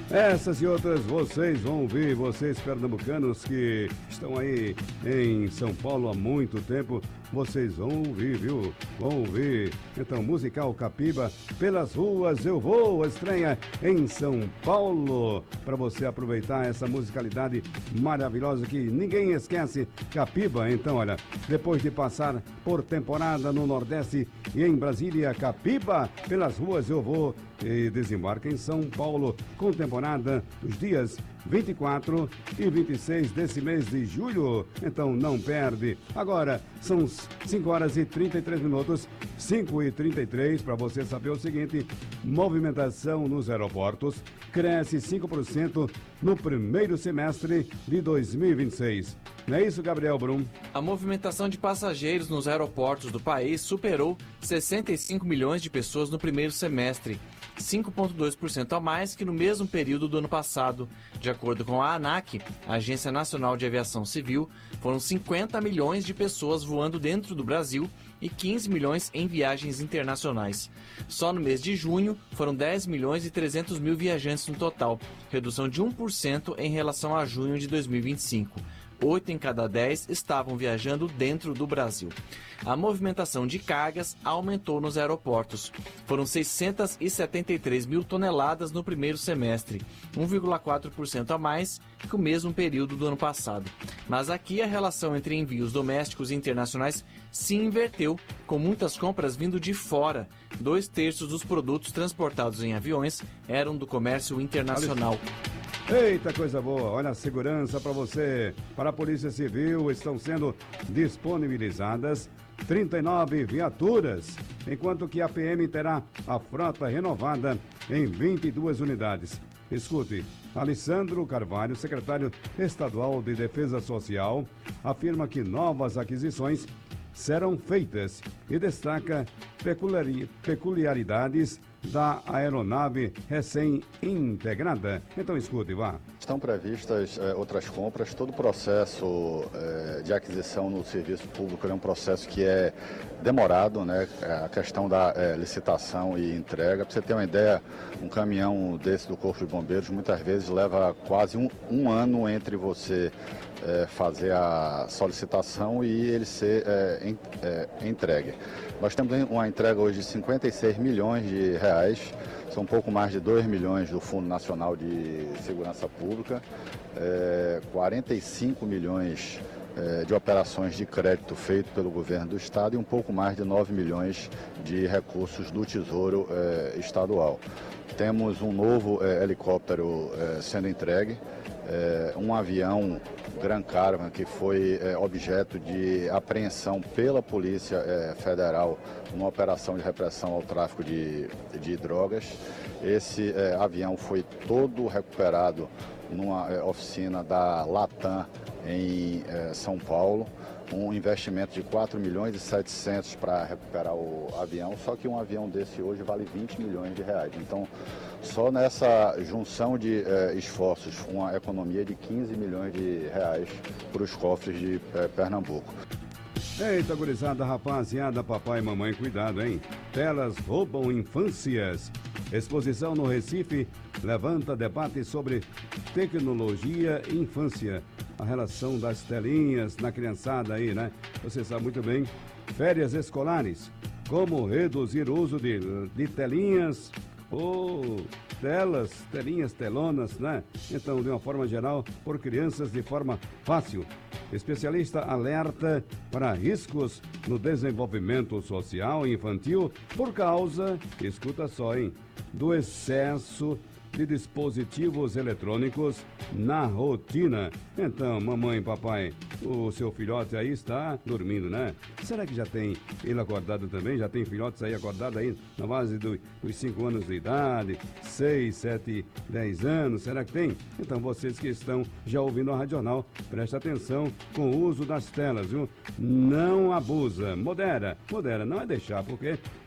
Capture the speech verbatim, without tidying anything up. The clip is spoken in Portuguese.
Essas e outras vocês vão ouvir, vocês pernambucanos que estão aí em São Paulo há muito tempo, vocês vão ouvir, viu? Vão ouvir. Então, musical Capiba, Pelas Ruas Eu Vou, estreia em São Paulo, para você aproveitar essa musicalidade maravilhosa que ninguém esquece. Capiba, então, olha, depois de passar por temporada no Nordeste e em Brasília, Capiba, Pelas Ruas Eu Vou, e desembarca em São Paulo com temporada nos dias vinte e quatro e vinte e seis desse mês de julho. Então não perde. Agora são cinco horas e trinta e três minutos, cinco e trinta e três, para você saber o seguinte: movimentação nos aeroportos cresce cinco por cento no primeiro semestre de dois mil e vinte e seis. Não é isso, Gabriel Brum? A movimentação de passageiros nos aeroportos do país superou sessenta e cinco milhões de pessoas no primeiro semestre, cinco vírgula dois por cento a mais que no mesmo período do ano passado. De acordo com a ANAC, a Agência Nacional de Aviação Civil, foram cinquenta milhões de pessoas voando dentro do Brasil e quinze milhões em viagens internacionais. Só no mês de junho, foram dez milhões e trezentos mil viajantes no total, redução de um por cento em relação a junho de dois mil e vinte e cinco. Oito em cada dez estavam viajando dentro do Brasil. A movimentação de cargas aumentou nos aeroportos. Foram seiscentas e setenta e três mil toneladas no primeiro semestre, um vírgula quatro por cento a mais que o mesmo período do ano passado. Mas aqui a relação entre envios domésticos e internacionais se inverteu, com muitas compras vindo de fora. Dois terços dos produtos transportados em aviões eram do comércio internacional. Eita, coisa boa. Olha, a segurança para você. Para a Polícia Civil estão sendo disponibilizadas trinta e nove viaturas, enquanto que a P M terá a frota renovada em vinte e duas unidades. Escute, Alessandro Carvalho, secretário estadual de Defesa Social, afirma que novas aquisições serão feitas e destaca peculiari- peculiaridades da aeronave recém-integrada. Então escute, vá. Estão previstas eh, outras compras. Todo o processo eh, de aquisição no serviço público é um processo que é demorado, né? A questão da eh, licitação e entrega. Para você ter uma ideia, um caminhão desse do Corpo de Bombeiros muitas vezes leva quase um, um ano entre você eh, fazer a solicitação e ele ser eh, em, eh, entregue. Nós temos uma entrega hoje de cinquenta e seis milhões de reais, são um pouco mais de dois milhões do Fundo Nacional de Segurança Pública, é, quarenta e cinco milhões é, de operações de crédito feito pelo governo do estado e um pouco mais de nove milhões de recursos do Tesouro é, Estadual. Temos um novo é, helicóptero é, sendo entregue, é, um avião Gran Caravan, que foi é, objeto de apreensão pela Polícia é, Federal numa operação de repressão ao tráfico de, de drogas. Esse é, avião foi todo recuperado numa é, oficina da Latam em é, São Paulo. Um investimento de quatro milhões e setecentos para recuperar o avião, só que um avião desse hoje vale vinte milhões de reais. Então, só nessa junção de eh, esforços, uma economia de quinze milhões de reais para os cofres de eh, Pernambuco. Eita, gurizada, rapaziada, papai e mamãe, cuidado, hein? Telas roubam infâncias. Exposição no Recife levanta debate sobre tecnologia e infância. A relação das telinhas na criançada aí, né? Você sabe muito bem. Férias escolares. Como reduzir o uso de, de telinhas ou telas, telinhas, telonas, né? Então, de uma forma geral, por crianças de forma fácil. Especialista alerta para riscos no desenvolvimento social e infantil por causa, escuta só, hein, do excesso de dispositivos eletrônicos na rotina. Então, mamãe e papai, o seu filhote aí está dormindo, né? Será que já tem ele acordado também? Já tem filhotes aí acordados aí na base do, dos cinco anos de idade, seis, sete, dez anos? Será que tem? Então, vocês que estão já ouvindo a Rádio Jornal, presta atenção com o uso das telas, viu? Não abusa, modera, modera, não é deixar, porque